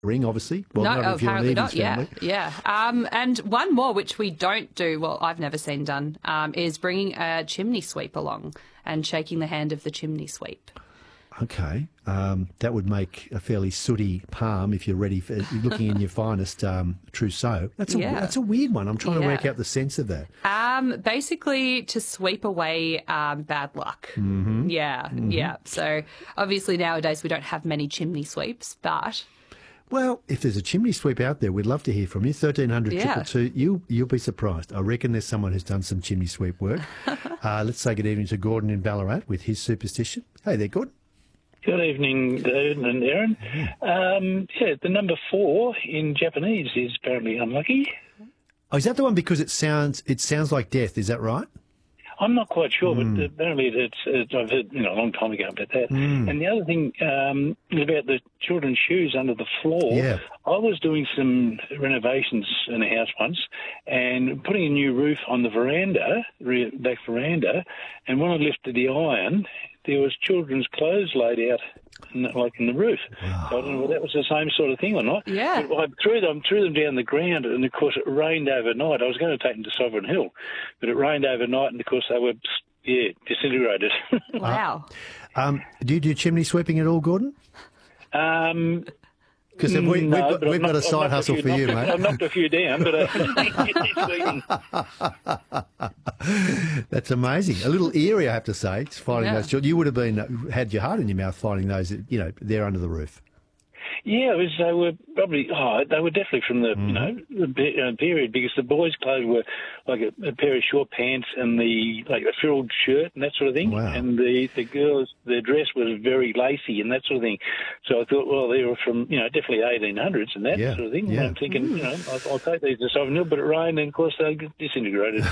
ring, obviously. Well, No, not if you're an apparently Evans not. family. Yeah. And one more, which we don't do, well, I've never seen done, is bringing a chimney sweep along and shaking the hand of the chimney sweep. Okay. That would make a fairly sooty palm if you're ready for looking in your finest trousseau. That's a weird one. I'm trying to work out the sense of that. Basically to sweep away bad luck. Mm-hmm. Yeah. So obviously nowadays we don't have many chimney sweeps, but... Well, if there's a chimney sweep out there, we'd love to hear from you. 1300 222. You'll be surprised. I reckon there's someone who's done some chimney sweep work. Let's say good evening to Gordon in Ballarat with his superstition. Hey there, Gordon. Good evening, David and Aaron. The number 4 in Japanese is apparently unlucky. Oh, is that the one because it sounds like death? Is that right? I'm not quite sure, but apparently it's I've heard a long time ago about that. And the other thing about the children's shoes under the floor. Yeah. I was doing some renovations in a house once and putting a new roof on the veranda, back veranda, and when I lifted the iron, there was children's clothes laid out in the roof. Wow. So I don't know whether that was the same sort of thing or not. Yeah. But I threw them down the ground, and of course it rained overnight. I was going to take them to Sovereign Hill, but it rained overnight, and of course they were disintegrated. Wow. Do you do chimney sweeping at all, Gordon? Because we've got a side hustle for you, mate. I've knocked a few down, but that's amazing. A little eerie, I have to say, finding those children. You would have had your heart in your mouth finding those, there under the roof. Yeah, they were probably. They were definitely from the the period, because the boys' clothes were like a pair of short pants and a frilled shirt and that sort of thing. Wow. And the girls, their dress was very lacy and that sort of thing. So I thought, well, they were from definitely 1800s and that sort of thing. Yeah. And I'm thinking, I'll take these to Sovereign Hill, but it rained and of course they disintegrated.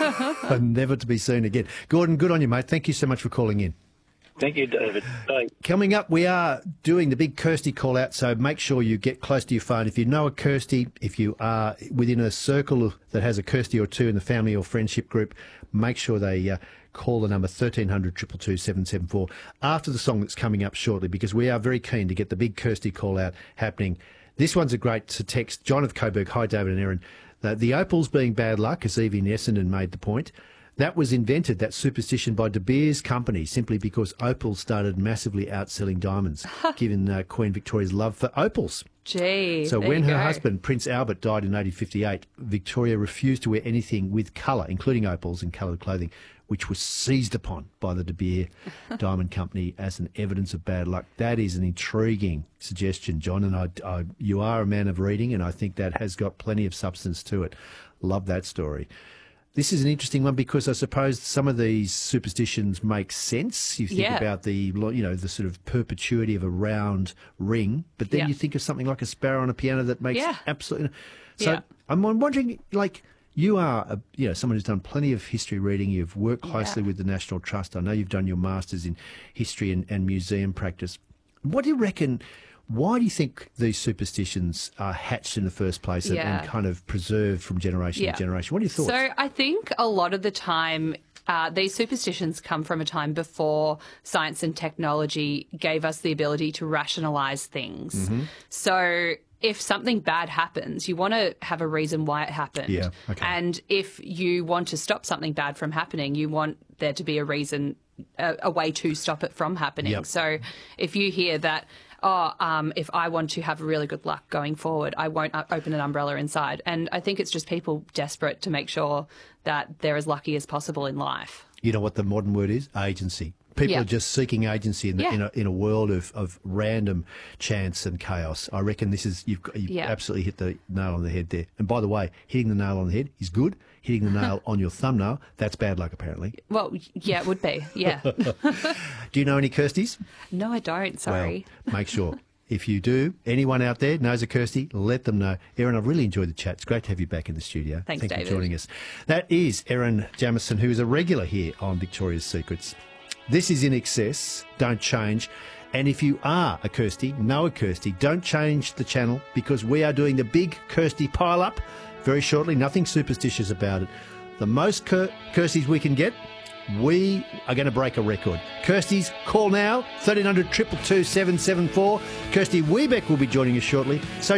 And never to be seen again. Gordon, good on you, mate. Thank you so much for calling in. Thank you, David. Bye. Coming up, we are doing the big Kirsty call out, so make sure you get close to your phone. If you know a Kirsty, if you are within a circle that has a Kirsty or two in the family or friendship group, make sure they call the number 1300 222 774 after the song that's coming up shortly, because we are very keen to get the big Kirsty call out happening. This one's a great to text. John of Coburg. Hi, David and Erin. The opals being bad luck, as Evie in Essendon made the point. That was invented, that superstition, by De Beers Company, simply because opals started massively outselling diamonds, given Queen Victoria's love for opals. Gee, so when her husband, Prince Albert, died in 1858, Victoria refused to wear anything with colour, including opals and coloured clothing, which was seized upon by the De Beers Diamond Company as an evidence of bad luck. That is an intriguing suggestion, John, and you are a man of reading, and I think that has got plenty of substance to it. Love that story. This is an interesting one because I suppose some of these superstitions make sense. You think about the sort of perpetuity of a round ring, but then you think of something like a sparrow on a piano that makes absolutely. So I'm wondering, you are someone who's done plenty of history reading. You've worked closely with the National Trust. I know you've done your masters in history and museum practice. What do you reckon? Why do you think these superstitions are hatched in the first place and kind of preserved from generation to generation? What are your thoughts? So I think a lot of the time these superstitions come from a time before science and technology gave us the ability to rationalise things. Mm-hmm. So if something bad happens, you want to have a reason why it happened. Yeah, okay. And if you want to stop something bad from happening, you want there to be a reason, a way to stop it from happening. Yep. So if you hear that, if I want to have really good luck going forward, I won't open an umbrella inside. And I think it's just people desperate to make sure that they're as lucky as possible in life. You know what the modern word is? Agency. People are just seeking agency in a world of random chance and chaos. I reckon you've absolutely hit the nail on the head there. And by the way, hitting the nail on the head is good. Hitting the nail on your thumbnail, that's bad luck, apparently. Well, yeah, it would be, yeah. Do you know any Kirsties? No, I don't, sorry. Well, make sure. If you do, anyone out there knows a Kirsty, let them know. Erin, I've really enjoyed the chat. It's great to have you back in the studio. Thanks, Thank David. you for joining us. That is Erin Jamieson, who is a regular here on Victoria's Secrets. This is In Excess. Don't change. And if you are a Kirsty, know a Kirsty, don't change the channel, because we are doing the big Kirsty pile-up very shortly. Nothing superstitious about it. The most Kirsties we can get, we are going to break a record. Kirsty's call now, 1300 222 774. Kirsty Wiebeck will be joining us shortly. So